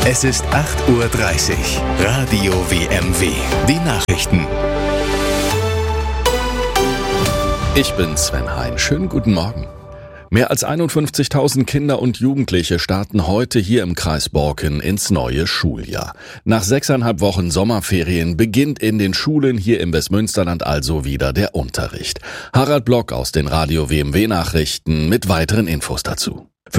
Es ist 8:30 Uhr. Radio WMW. Die Nachrichten. Ich bin Sven Hein. Schönen guten Morgen. Mehr als 51.000 Kinder und Jugendliche starten heute hier im Kreis Borken ins neue Schuljahr. Nach 6,5 Wochen Sommerferien beginnt in den Schulen hier im Westmünsterland also wieder der Unterricht. Harald Block aus den Radio WMW Nachrichten mit weiteren Infos dazu. Für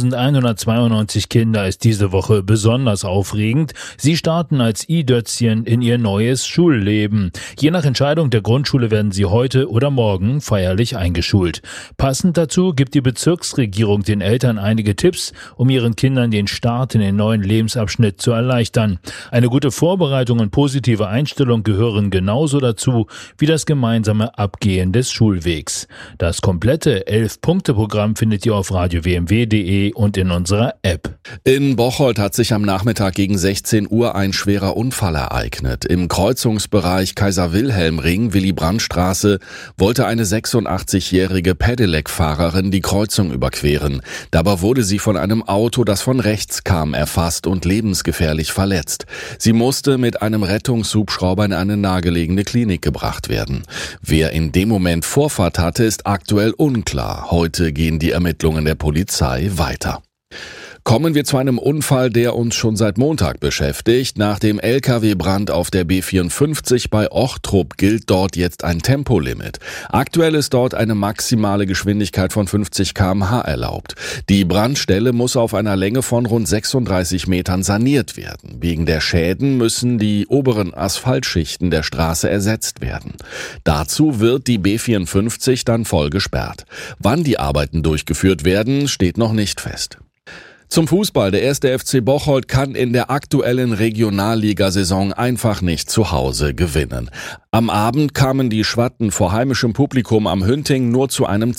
4.192 Kinder ist diese Woche besonders aufregend. Sie starten als i-Dötzchen in ihr neues Schulleben. Je nach Entscheidung der Grundschule werden sie heute oder morgen feierlich eingeschult. Passend dazu gibt die Bezirksregierung den Eltern einige Tipps, um ihren Kindern den Start in den neuen Lebensabschnitt zu erleichtern. Eine gute Vorbereitung und positive Einstellung gehören genauso dazu wie das gemeinsame Abgehen des Schulwegs. Das komplette 11-Punkte-Programm findet ihr auf Radio WMW und in unserer App. In Bocholt hat sich am Nachmittag gegen 16 Uhr ein schwerer Unfall ereignet. Im Kreuzungsbereich Kaiser-Wilhelm-Ring, Willy-Brandt-Straße, wollte eine 86-jährige Pedelec-Fahrerin die Kreuzung überqueren. Dabei wurde sie von einem Auto, das von rechts kam, erfasst und lebensgefährlich verletzt. Sie musste mit einem Rettungshubschrauber in eine nahegelegene Klinik gebracht werden. Wer in dem Moment Vorfahrt hatte, ist aktuell unklar. Heute gehen die Ermittlungen der Polizei weiter. Kommen wir zu einem Unfall, der uns schon seit Montag beschäftigt. Nach dem LKW-Brand auf der B54 bei Ochtrup gilt dort jetzt ein Tempolimit. Aktuell ist dort eine maximale Geschwindigkeit von 50 km/h erlaubt. Die Brandstelle muss auf einer Länge von rund 36 Metern saniert werden. Wegen der Schäden müssen die oberen Asphaltschichten der Straße ersetzt werden. Dazu wird die B54 dann voll gesperrt. Wann die Arbeiten durchgeführt werden, steht noch nicht fest. Zum Fußball. Der 1. FC Bocholt kann in der aktuellen Regionalligasaison einfach nicht zu Hause gewinnen. Am Abend kamen die Schwatten vor heimischem Publikum am Hünting nur zu einem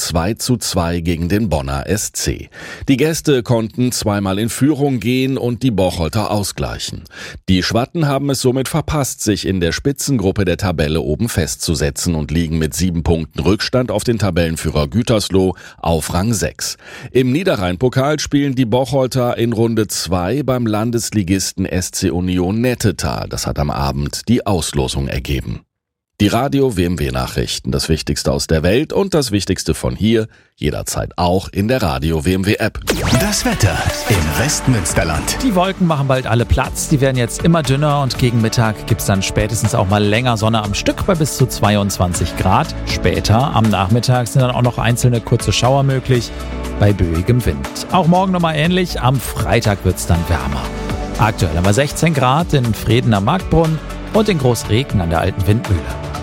2:2 gegen den Bonner SC. Die Gäste konnten zweimal in Führung gehen und die Bocholter ausgleichen. Die Schwatten haben es somit verpasst, sich in der Spitzengruppe der Tabelle oben festzusetzen und liegen mit 7 Punkten Rückstand auf den Tabellenführer Gütersloh auf Rang 6. Im Niederrhein-Pokal spielen die Bocholter in Runde 2 beim Landesligisten SC Union Nettetal. Das hat am Abend die Auslosung ergeben. Die Radio WMW Nachrichten, das Wichtigste aus der Welt und das Wichtigste von hier, jederzeit auch in der Radio WMW App. Das Wetter im Westmünsterland. Die Wolken machen bald alle Platz, die werden jetzt immer dünner und gegen Mittag gibt's dann spätestens auch mal länger Sonne am Stück bei bis zu 22 Grad. Später am Nachmittag sind dann auch noch einzelne kurze Schauer möglich bei böigem Wind. Auch morgen nochmal ähnlich, am Freitag wird's dann wärmer. Aktuell haben wir 16 Grad in Vreden am Marktbrunnen und in Großregen an der alten Windmühle.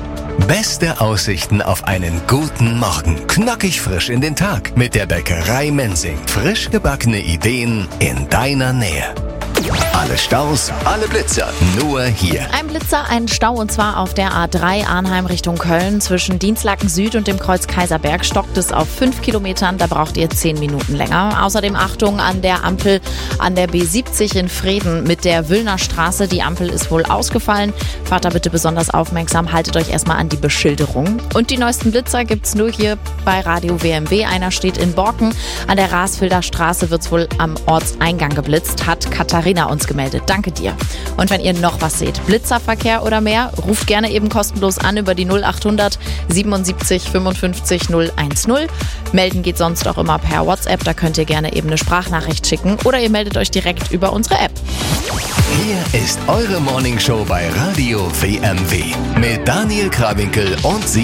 Beste Aussichten auf einen guten Morgen. Knackig frisch in den Tag mit der Bäckerei Mensing. Frisch gebackene Ideen in deiner Nähe. Alle Staus, alle Blitzer, nur hier. Ein Blitzer, ein Stau und zwar auf der A3 Arnheim Richtung Köln. Zwischen Dienstlaken Süd und dem Kreuz Kaiserberg stockt es auf 5 Kilometern. Da braucht ihr 10 Minuten länger. Außerdem Achtung an der Ampel an der B70 in Vreden mit der Wüllner Straße. Die Ampel ist wohl ausgefallen. Fahrt da bitte besonders aufmerksam. Haltet euch erstmal an die Beschilderung. Und die neuesten Blitzer gibt's nur hier bei Radio WMW. Einer steht in Borken. An der Rasfelder Straße wird's wohl am Ortseingang geblitzt. Hat Katharina uns gemeldet. Danke dir. Und wenn ihr noch was seht, Blitzerverkehr oder mehr, ruft gerne eben kostenlos an über die 0800 77 55 010. Melden geht sonst auch immer per WhatsApp. Da könnt ihr gerne eben eine Sprachnachricht schicken oder ihr meldet euch direkt über unsere App. Hier ist eure Morningshow bei Radio WMW mit Daniel Krawinkel und